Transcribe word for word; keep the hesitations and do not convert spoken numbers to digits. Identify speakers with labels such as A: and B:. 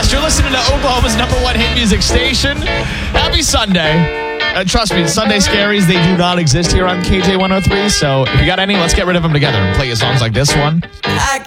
A: West. You're listening to Oklahoma's number one hit music station. Happy Sunday. Uh, trust me, Sunday Scaries, they do not exist here on K J one oh three. So if you got any, let's get rid of them together and play you songs like this one.
B: I